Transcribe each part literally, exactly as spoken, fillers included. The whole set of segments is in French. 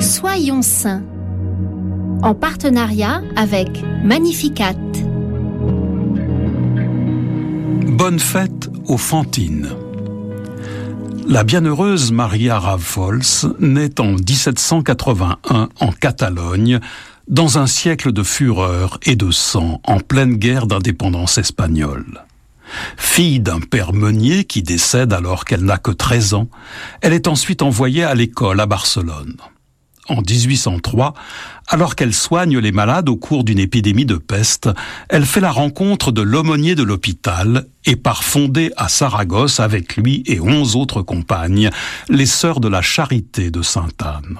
Soyons saints, en partenariat avec Magnificat. Bonne fête aux Fantines. La bienheureuse Maria Ravfols naît en dix-sept cent quatre-vingt-un en Catalogne, dans un siècle de fureur et de sang, en pleine guerre d'indépendance espagnole. Fille d'un père meunier qui décède alors qu'elle n'a que treize ans, elle est ensuite envoyée à l'école à Barcelone. En dix-huit cent trois, alors qu'elle soigne les malades au cours d'une épidémie de peste, elle fait la rencontre de l'aumônier de l'hôpital et part fonder à Saragosse avec lui et onze autres compagnes, les Sœurs de la Charité de Sainte-Anne.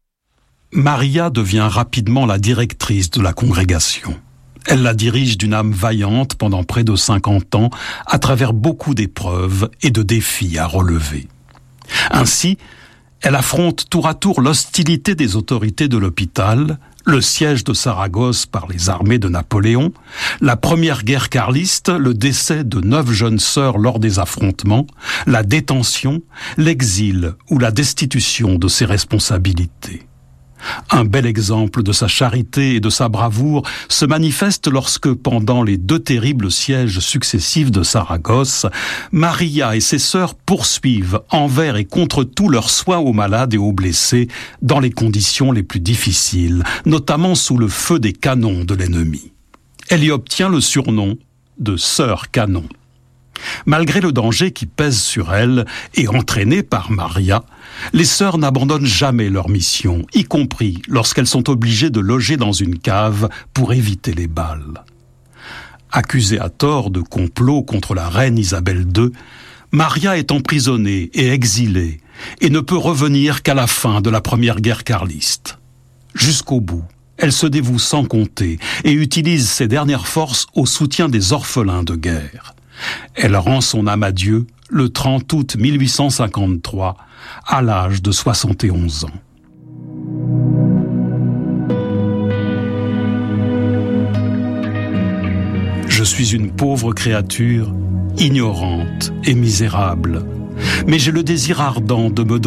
Maria devient rapidement la directrice de la congrégation. Elle la dirige d'une âme vaillante pendant près de cinquante ans, à travers beaucoup d'épreuves et de défis à relever. Ainsi, elle affronte tour à tour l'hostilité des autorités de l'hôpital, le siège de Saragosse par les armées de Napoléon, la première guerre carliste, le décès de neuf jeunes sœurs lors des affrontements, la détention, l'exil ou la destitution de ses responsabilités. Un bel exemple de sa charité et de sa bravoure se manifeste lorsque, pendant les deux terribles sièges successifs de Saragosse, Maria et ses sœurs poursuivent envers et contre tout leurs soins aux malades et aux blessés dans les conditions les plus difficiles, notamment sous le feu des canons de l'ennemi. Elle y obtient le surnom de Sœur Canon. Malgré le danger qui pèse sur elle et entraîné par Maria, les sœurs n'abandonnent jamais leur mission, y compris lorsqu'elles sont obligées de loger dans une cave pour éviter les balles. Accusée à tort de complot contre la reine Isabelle deux, Maria est emprisonnée et exilée et ne peut revenir qu'à la fin de la première guerre carliste. Jusqu'au bout, elle se dévoue sans compter et utilise ses dernières forces au soutien des orphelins de guerre. Elle rend son âme à Dieu le trente août mille huit cent cinquante-trois, à l'âge de soixante et onze ans. Je suis une pauvre créature, ignorante et misérable, mais j'ai le désir ardent de me